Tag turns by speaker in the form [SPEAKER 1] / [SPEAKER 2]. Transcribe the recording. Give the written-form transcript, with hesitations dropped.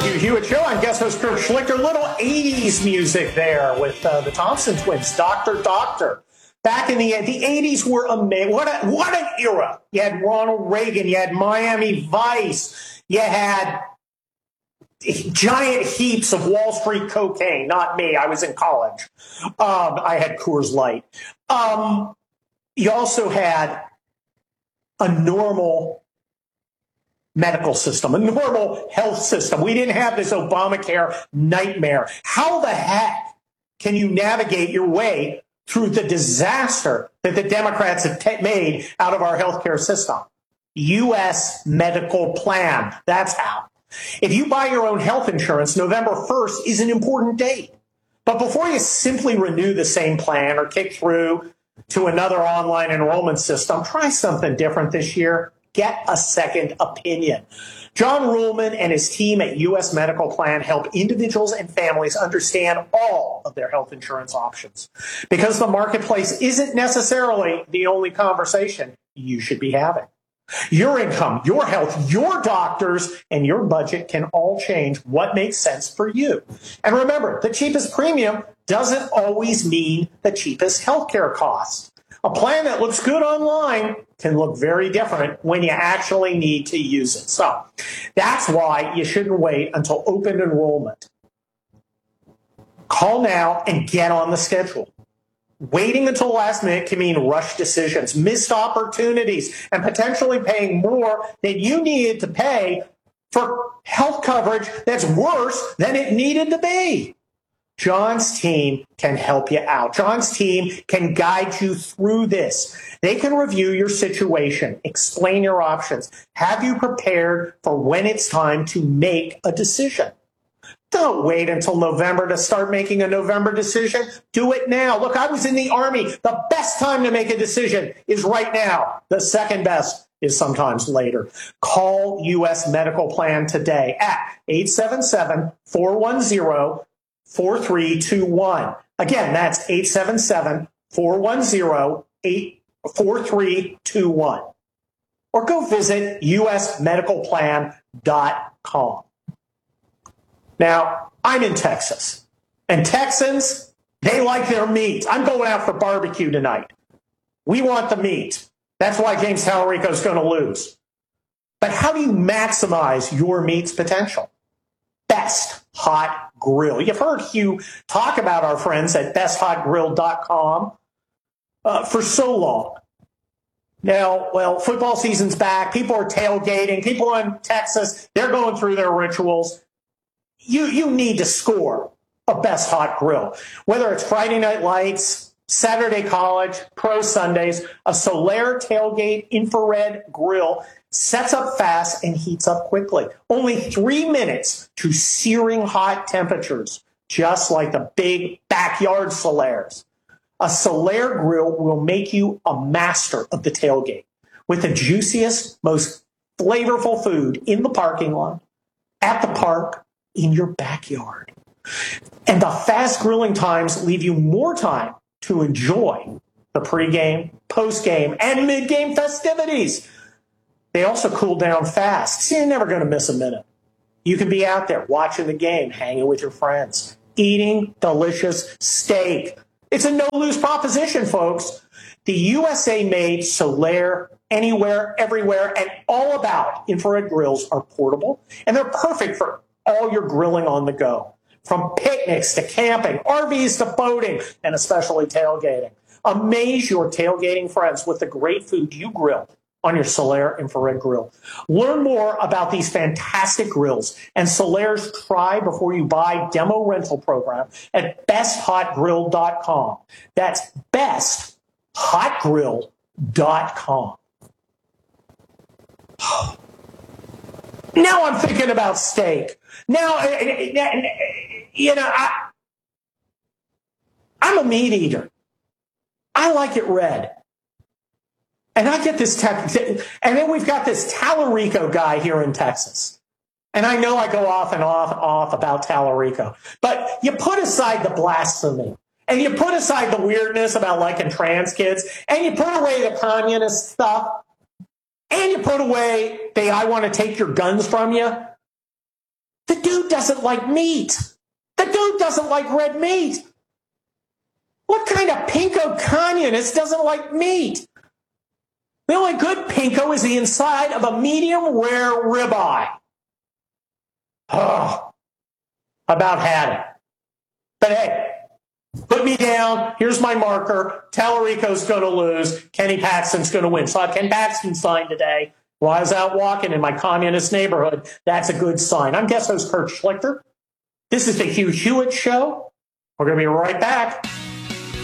[SPEAKER 1] Hugh Hewitt Show. I'm guest host Kurt Schlichter. Little 80s music there with the Thompson twins, Dr. Doctor. Back in the 80s were amazing. What an era. You had Ronald Reagan. You had Miami Vice. You had giant heaps of Wall Street cocaine. Not me. I was in college. I had Coors Light. You also had a normal medical system, a normal health system. We didn't have this Obamacare nightmare. How the heck can you navigate your way through the disaster that the Democrats have made out of our healthcare system? U.S. medical plan. That's how. If you buy your own health insurance, November 1st is an important date. But before you simply renew the same plan or kick through to another online enrollment system, try something different this year. Get a second opinion. John Ruhlman and his team at U.S. Medical Plan help individuals and families understand all of their health insurance options, because the marketplace isn't necessarily the only conversation you should be having. Your income, your health, your doctors, and your budget can all change what makes sense for you. And remember, the cheapest premium doesn't always mean the cheapest healthcare costs. A plan that looks good online can look very different when you actually need to use it. So that's why you shouldn't wait until open enrollment. Call now and get on the schedule. Waiting until the last minute can mean rushed decisions, missed opportunities, and potentially paying more than you needed to pay for health coverage that's worse than it needed to be. John's team can help you out. John's team can guide you through this. They can review your situation, explain your options, have you prepared for when it's time to make a decision. Don't wait until November to start making a November decision. Do it now. Look, I was in the Army. The best time to make a decision is right now. The second best is sometimes later. Call U.S. Medical Plan today at 877-410-4321. Again, that's 877-410-4321. Or go visit usmedicalplan.com. Now, I'm in Texas, and Texans, they like their meat. I'm going out for barbecue tonight. We want the meat. That's why James Tallarico is going to lose. But how do you maximize your meat's potential? Best Hot Grill. You've heard Hugh talk about our friends at besthotgrill.com for so long. Now, well, football season's back. People are tailgating. People in Texas, they're going through their rituals. You need to score a Best Hot Grill. Whether it's Friday Night Lights, Saturday College, Pro Sundays, a Solaire tailgate infrared grill sets up fast and heats up quickly. Only 3 minutes to searing hot temperatures, just like the big backyard Solaires. A Solaire grill will make you a master of the tailgate with the juiciest, most flavorful food in the parking lot, at the park, in your backyard. And the fast grilling times leave you more time to enjoy the pregame, postgame, and midgame festivities. They also cool down fast, so you're never going to miss a minute. You can be out there watching the game, hanging with your friends, eating delicious steak. It's a no-lose proposition, folks. The USA-made Solaire Anywhere, Everywhere, and All About infrared grills are portable, and they're perfect for all your grilling on the go. From picnics to camping, RVs to boating, and especially tailgating. Amaze your tailgating friends with the great food you grill on your Solaire infrared grill. Learn more about these fantastic grills and Solaire's try before you buy demo rental program at besthotgrill.com. That's besthotgrill.com. Now I'm thinking about steak. Now, you know, I'm a meat eater. I like it red. And I get this, and then we've got this Tallarico guy here in Texas. And I know I go off and off about Tallarico. But you put aside the blasphemy, and you put aside the weirdness about liking trans kids, and you put away the communist stuff, and you put away the I want to take your guns from you. The dude doesn't like meat. The dude doesn't like red meat. What kind of pinko communist doesn't like meat? The only good pinko is the inside of a medium rare ribeye. Oh, about had it. But hey, put me down. Here's my marker. Tallarico's going to lose. Kenny Paxton's going to win. Saw Ken Paxton sign today while I was out walking in my communist neighborhood. That's a good sign. I'm guest host Kurt Schlichter. This is the Hugh Hewitt Show. We're going to be right back.